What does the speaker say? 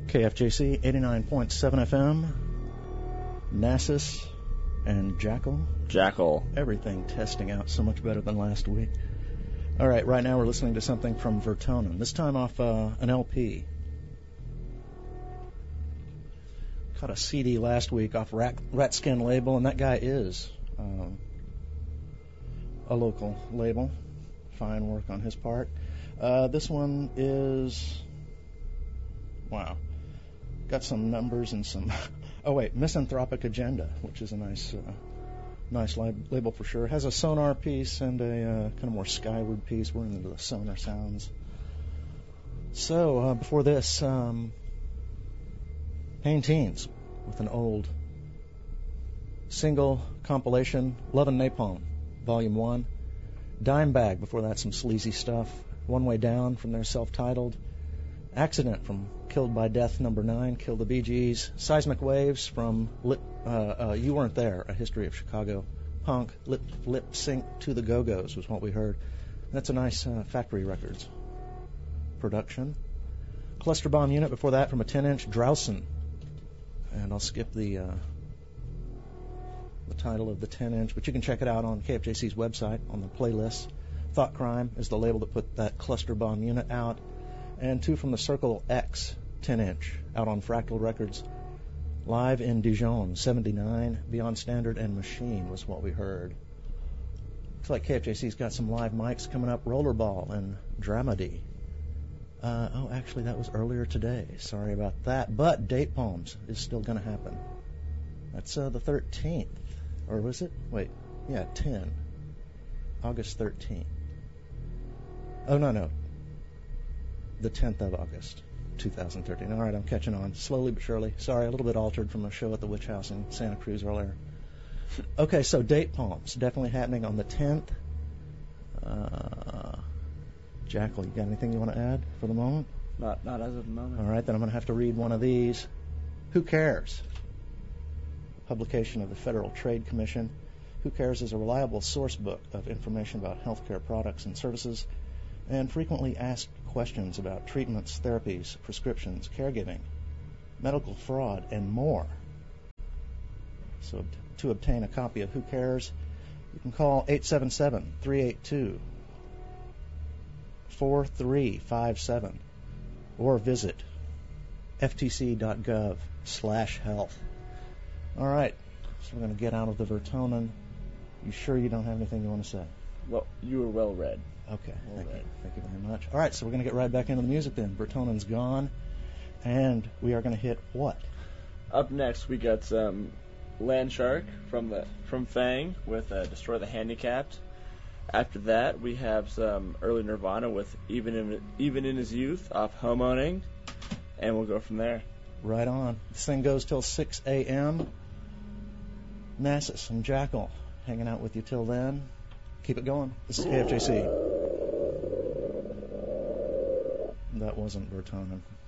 KFJC 89.7 FM, Nasus, and Jackal. Everything testing out so much better than last week. All right, right now we're listening to something from Vertonen, this time off an LP. Caught a CD last week off Ratskin label, and that guy is a local label. Fine work on his part. This one is, wow, got some numbers and some, oh wait, Misanthropic Agenda, which is a nice label for sure. It has a sonar piece and a kind of more skyward piece. We're into the sonar sounds. So before this, Pain Teens with an old single compilation, Love and Napalm, Volume 1. Dimebag, before that some sleazy stuff. One Way Down from their self-titled. Accident from Killed by Death No. 9, Kill the Bee Gees. Seismic Waves from You Weren't There, A History of Chicago Punk. Lip Sync to the Go-Go's was what we heard. That's a nice Factory Records production. Cluster Bomb Unit before that from a 10-inch, Drowsin. And I'll skip the title of the 10-inch, but you can check it out on KFJC's website on the playlist. Thought Crime is the label that put that Cluster Bomb Unit out. And two from the Circle X 10-inch out on Fractal Records. Live in Dijon, 79, Beyond Standard and Machine was what we heard. Looks like KFJC's got some live mics coming up. Rollerball and Dramedy. Actually, that was earlier today. Sorry about that. But Date Palms is still going to happen. That's the 13th. Or was it? Wait. Yeah, 10. August 13th. Oh, no. The 10th of August, 2013. All right, I'm catching on. Slowly but surely. Sorry, a little bit altered from a show at the Witch House in Santa Cruz earlier. Okay, so Date Palms. Definitely happening on the 10th. Jackal, you got anything you want to add for the moment? Not as of the moment. All right, then I'm going to have to read one of these. Who Cares? Publication of the Federal Trade Commission. Who Cares is a reliable source book of information about healthcare products and services and frequently asked questions about treatments, therapies, prescriptions, caregiving, medical fraud, and more. So to obtain a copy of Who Cares, you can call 877-382-4357 or visit ftc.gov/health. All right, so we're going to get out of the Vertonen. You sure you don't have anything you want to say? Well, you were well read. Okay, thank you very much. All right, so we're going to get right back into the music then. Vertonen's gone, and we are going to hit what? Up next, we got some Landshark from Fang with Destroy the Handicapped. After that, we have some early Nirvana with Even in His Youth off Homeowning, and we'll go from there. Right on. This thing goes till 6 a.m. Nasus and Jackal hanging out with you till then. Keep it going. This is KFJC. That wasn't Vertonen.